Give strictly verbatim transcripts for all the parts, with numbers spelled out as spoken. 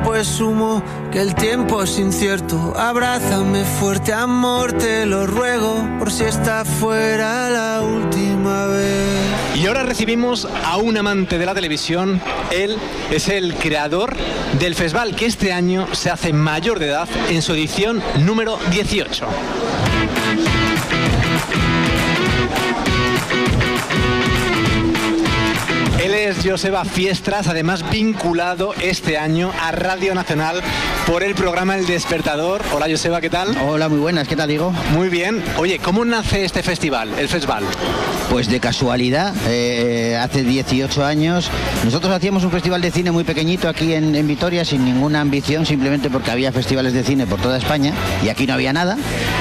pues humo, que el tiempo es incierto. Abrázame fuerte, amor, te lo ruego, por si esta fuera la última vez. Y ahora recibimos a un amante de la televisión. Él es el creador del festival que este año se hace mayor de edad en su edición número dieciocho. Él es Joseba Fiestras, además vinculado este año a Radio Nacional por el programa El Despertador. Hola Joseba, ¿qué tal? Hola, muy buenas, ¿qué tal, Diego? Muy bien. Oye, ¿cómo nace este festival, el festival? Pues de casualidad, eh, hace dieciocho años nosotros hacíamos un festival de cine muy pequeñito aquí en, en Vitoria, sin ninguna ambición, simplemente porque había festivales de cine por toda España y aquí no había nada,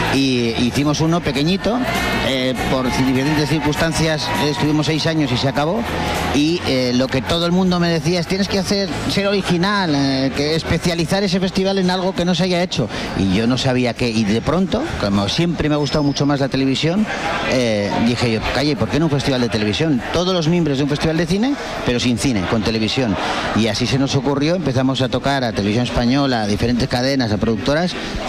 y hicimos uno pequeñito, eh, por diferentes circunstancias estuvimos seis años y se acabó, y eh, lo que todo el mundo me decía es tienes que hacer, ser original, eh, que especializar ese festival en algo que no se haya hecho, y yo no sabía qué, y de pronto, como siempre me ha gustado mucho más la televisión, eh, dije yo, calle, ¿por qué no un festival de televisión? Todos los miembros de un festival de cine, pero sin cine, con televisión. Y así se nos ocurrió, empezamos a tocar a Televisión Española, a diferentes cadenas, a productoras,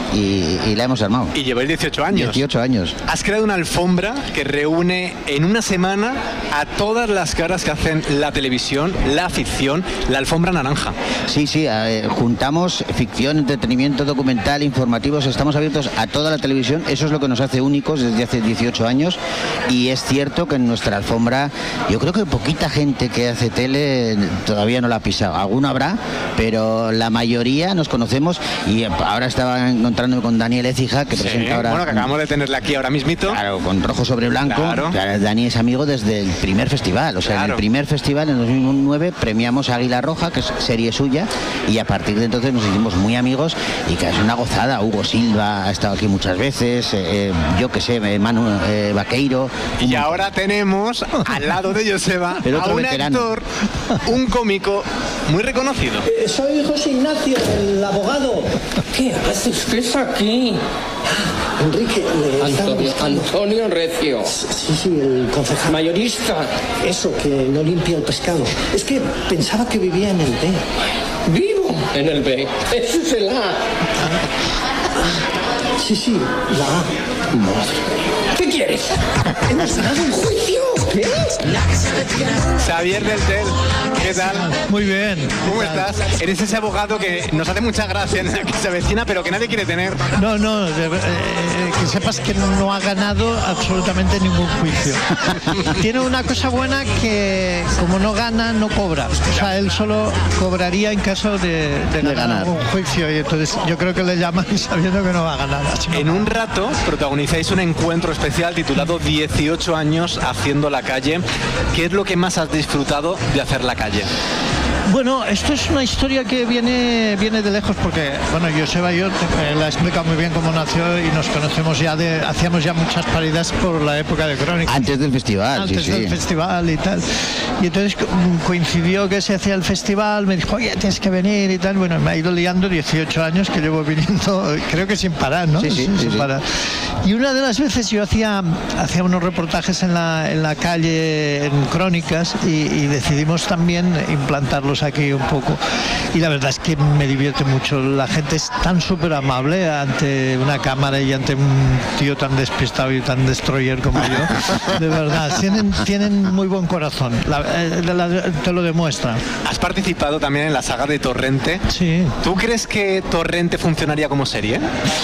y, y la hemos armado. Y lleváis dieciocho años. dieciocho años. Has creado una alfombra que reúne en una semana a todas las caras que hacen la televisión, la ficción, la alfombra naranja. Sí, sí, eh, juntamos ficción, entretenimiento, documental, informativos, estamos abiertos a toda la televisión, eso es lo que nos hace únicos desde hace dieciocho años, y es cierto que en nuestra alfombra, yo creo que poquita gente que hace tele todavía no la ha pisado, alguno habrá, pero la mayoría nos conocemos, y ahora estaba encontrándome con Daniel Écija, que sí, presenta ahora... Bueno, que acabamos de tenerle aquí ahora mismito. Claro, con Rojo sobre Blanco. Claro. Dani es amigo desde el primer festival, o sea, claro. En el primer festival, en dos mil nueve, premiamos a Águila Roja, que es serie suya, y a partir de entonces nos hicimos muy amigos, y que es una gozada. Hugo Silva ha estado aquí muchas veces, eh, yo que sé, Manu eh, Vaqueiro. Y ahora tenemos al lado de Joseba Pero a un veterano. actor, un cómico muy reconocido. Eh, soy José Ignacio, el abogado. ¿Qué hace usted aquí? Enrique, le Antonio, Antonio Recio. Sí, sí, el concejal. Mayorista. Eso, que no limpia el pescado. Es que pensaba que vivía en el B. Vivo en el B. Eso es el A. Sí, sí, la A. Madre. ¿Qué quieres? Hemos ganado un juicio. ¿Qué? Xavier del Tel, ¿qué tal? Muy bien. ¿Cómo estás? Eres ese abogado que nos hace mucha gracia en el que se avecina, pero que nadie quiere tener. No, no, de, eh, que sepas que no, no ha ganado absolutamente ningún juicio. Tiene una cosa buena que como no gana, no cobra. O sea, él solo cobraría en caso de, de, de ganar, ganar un juicio, y entonces yo creo que le llaman sabiendo que no va a ganar. En un rato protagonizáis un encuentro especial titulado dieciocho años haciendo la calle. ¿Qué es lo que más has disfrutado de hacer la calle? Bueno, esto es una historia que viene viene de lejos, porque, bueno, Joseba y yo, eh, la explica muy bien cómo nació, y nos conocemos ya de, hacíamos ya muchas paridas por la época de Crónica. Antes del festival, Antes sí, del sí. festival y tal. Y entonces coincidió que se hacía el festival, me dijo, oye, tienes que venir y tal. Bueno, me ha ido liando dieciocho años que llevo viniendo, creo que sin parar, ¿no? Sí, sí, sin sí, sí. parar. Y una de las veces yo hacía, hacía unos reportajes en la, en la calle, en Crónicas, y, y decidimos también implantarlos aquí un poco, y la verdad es que me divierte mucho. La gente es tan súper amable ante una cámara y ante un tío tan despistado y tan destroyer como yo. De verdad, tienen, tienen muy buen corazón, la, la, te lo demuestran. Has participado también en la saga de Torrente. Sí. ¿Tú crees que Torrente funcionaría como serie?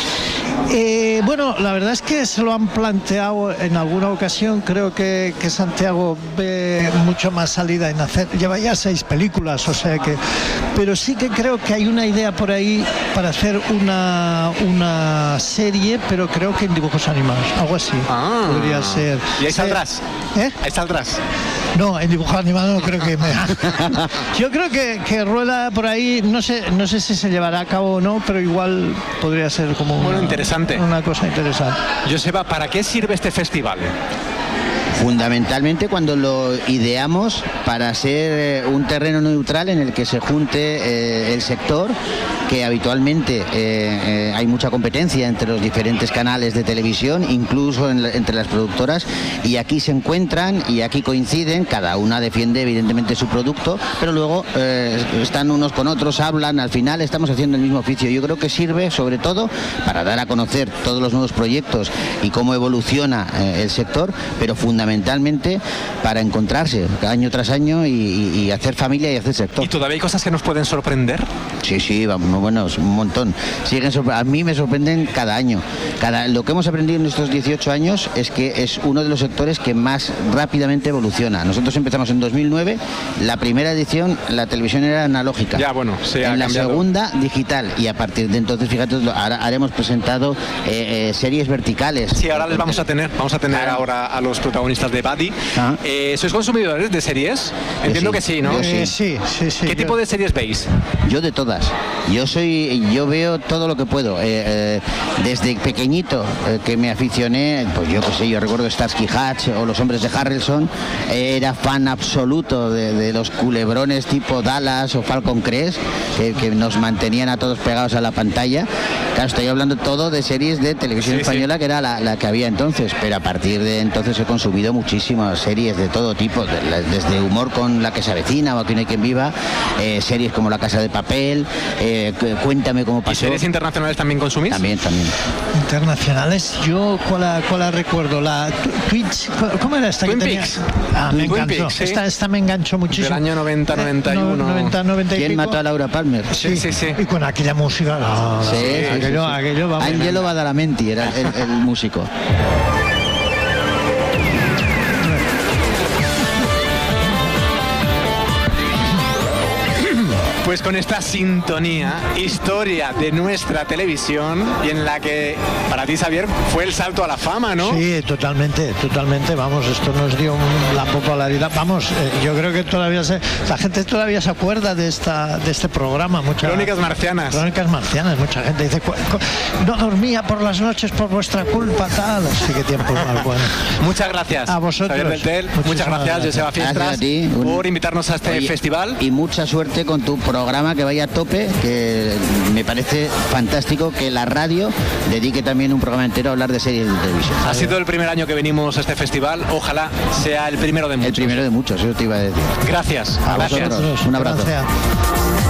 Eh, bueno, la verdad es que se lo han planteado en alguna ocasión. Creo que, que Santiago ve mucho más salida en hacer, lleva ya seis películas, o sea que, pero sí que creo que hay una idea por ahí para hacer una, una serie, pero creo que en dibujos animados, algo así. Ah. Podría ser. ¿Y ahí saldrás? ¿Eh? Ahí saldrás. No, en dibujos animados no creo que me... Yo creo que, que rueda por ahí, no sé, no sé si se llevará a cabo o no, pero igual podría ser como bueno, una, interesante. Una cosa interesante. Joseba, ¿para qué sirve este festival? Fundamentalmente cuando lo ideamos para ser un terreno neutral en el que se junte eh, el sector, que habitualmente eh, eh, hay mucha competencia entre los diferentes canales de televisión, incluso en la, entre las productoras, y aquí se encuentran y aquí coinciden, cada una defiende evidentemente su producto, pero luego eh, están unos con otros, hablan, al final estamos haciendo el mismo oficio. Yo creo que sirve sobre todo para dar a conocer todos los nuevos proyectos y cómo evoluciona eh, el sector, pero fundamentalmente para encontrarse año tras año y, y, y hacer familia y hacer sector. ¿Y todavía hay cosas que nos pueden sorprender? Sí, sí, vamos, bueno, un montón. Siguen sorpre- a mí me sorprenden cada año. Cada, lo que hemos aprendido en estos dieciocho años es que es uno de los sectores que más rápidamente evoluciona. Nosotros empezamos en dos mil nueve, la primera edición la televisión era analógica. Ya, bueno, se ha En la cambiado. segunda digital, y a partir de entonces, fíjate, ahora haremos presentado eh, eh, series verticales. Sí, ahora les vamos a tener, vamos a tener Claro. ahora a los protagonistas de Buddy. Ah. Eh, ¿Sois consumidores de series? Entiendo sí, que sí, ¿no? yo sí. Eh, sí, sí, sí. ¿Qué yo- tipo de series veis? Yo de todas. Yo soy, yo veo todo lo que puedo. Eh, eh, desde pequeñito eh, que me aficioné, pues yo qué sé, yo recuerdo Starsky Hutch o Los Hombres de Harrelson. Eh, era fan absoluto de, de los culebrones tipo Dallas o Falcon Crest, que, que nos mantenían a todos pegados a la pantalla. Claro, estoy hablando todo de series de televisión Sí, española, sí. que era la, la que había entonces, pero a partir de entonces he consumido muchísimas series de todo tipo, de la- desde humor con La que se avecina o Aquí no hay quien viva, eh, series como La Casa de Papel, eh, cu- Cuéntame cómo ¿Y pasó. series internacionales también consumís? También, también. Internacionales, yo cuál la, cuál la recuerdo, la tu- Twitch, ¿cu- ¿cómo era esta Twin que tenía? Peaks. Ah, me Twin enganchó. Peaks, sí. esta, esta me enganchó muchísimo. Del año noventa, noventa y uno. Eh, no- noventa, noventa y ¿Quién pico. mató a Laura Palmer? Sí, sí, sí. Y con aquella música, no, no, Sí, sí, sí, aquello, sí. aquello, vamos. Angelo Badalamenti era el, el músico. Pues con esta sintonía, historia de nuestra televisión, y en la que para ti, Xavier, fue el salto a la fama, ¿no? Sí, totalmente, totalmente, vamos, esto nos dio un- la popularidad, vamos, eh, yo creo que todavía se, la gente todavía se acuerda de esta de este programa, mucha, Crónicas marcianas. Crónicas marcianas, mucha gente dice, "Cu- cu- no dormía por las noches por vuestra culpa, tal, así que tiempo más bueno. Muchas gracias. A vosotros. Xavier Deltel, muchas Muchísimas gracias, gracias. Joseba Gracias Fiestras, a ti. Un- por invitarnos a este Oye, festival. Y mucha suerte con tu programa, que vaya a tope, que me parece fantástico que la radio dedique también un programa entero a hablar de series de televisión. Ha sido el primer año que venimos a este festival, ojalá sea el primero de muchos. El primero de muchos, eso te iba a decir. Gracias. A gracias. vosotros. Un abrazo. Gracias.